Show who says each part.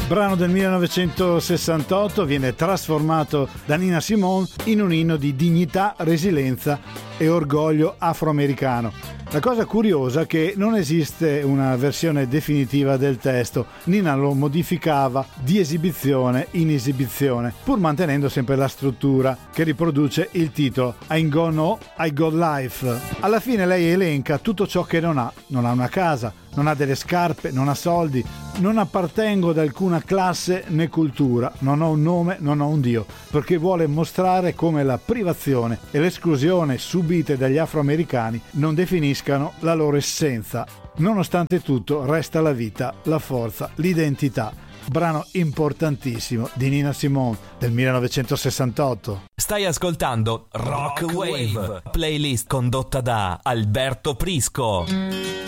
Speaker 1: Brano del 1968 viene trasformato da Nina Simone in un inno di dignità, resilienza e orgoglio afroamericano. La cosa curiosa è che non esiste una versione definitiva del testo. Nina lo modificava di esibizione in esibizione, pur mantenendo sempre la struttura che riproduce il titolo I Got No, I Got Life. Alla fine lei elenca tutto ciò che non ha. Non ha una casa, non ha delle scarpe, non ha soldi, non appartengo ad alcuna classe né cultura, non ho un nome, non ho un Dio, perché vuole mostrare come la privazione e l'esclusione subite dagli afroamericani non definiscano la loro essenza. Nonostante tutto resta la vita, la forza, l'identità. Brano importantissimo di Nina Simone del 1968.
Speaker 2: Stai ascoltando Rock Wave, playlist condotta da Alberto Prisco.